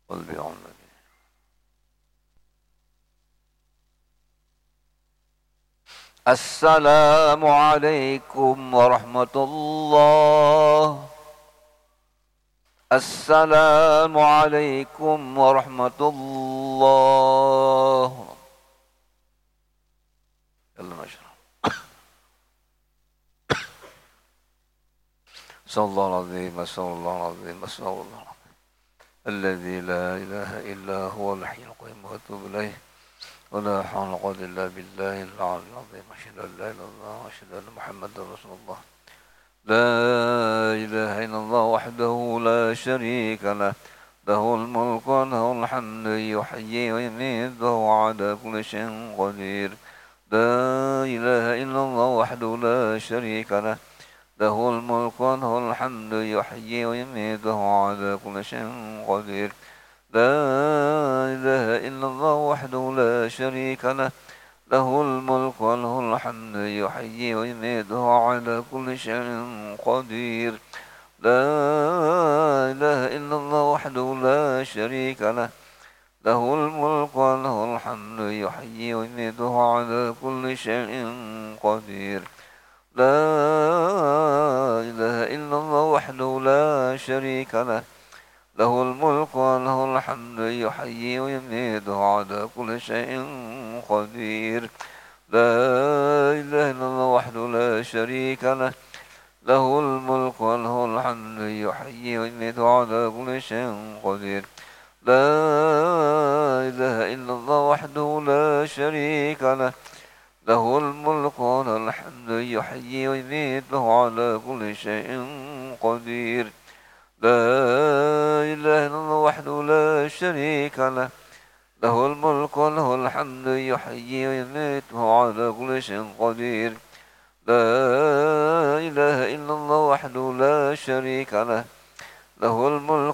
قل بعمرك. السلام عليكم ورحمة الله. السلام عليكم ورحمة الله. يلا نشرب. صلى الله العظيم، صلى الله العظيم، صلى الله العظيم الذي لا إله إلا هو الحي القيوم وأتوب إليه. ولا حول ولا قوة إلا بالله العلي العظيم. أشهد أن لا إله إلا الله وأشهد أن محمدا رسول الله. لا إله إلا الله وحده لا شريك له، له الملك وله الحمد يحيي ويميت وهو على كل شيء قدير. لا إله إلا الله وحده لا شريك له، له الملك وله الحمد يحيي ويميت وهو على كل شيء قدير. لا إله إلا الله وحده لا شريك له، له الملك وله الحمد يحيي ويميت وهو على كل شيء قدير. لا إله إلا الله وحده لا شريك له، له الملك وله الحمد يحيي ويميت وهو على كل شيء قدير. لا إله إلا الله وحده لا شريك له، له الملك وله الحمد يحيي ويميت وهو على كل شيء قدير. لا إله إلا الله وحده لا شريك له، له الملك وله الحمد يحيي ويميت وهو على كل شيء قدير. لا إله إلا الله وحده لا شريك له، له الملك وله الحمد يحيي ويميت وهو على كل شيء قدير. لا إله إلا الله وحده لا شريك له، له الملك وله الحمد يحيي ويميت وهو على كل شيء قدير. لا إله إلا الله وحده لا شريك له، له الملك